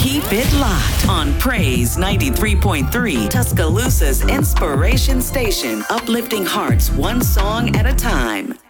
Keep it locked on Praise 93.3, Tuscaloosa's inspiration station, uplifting hearts one song at a time.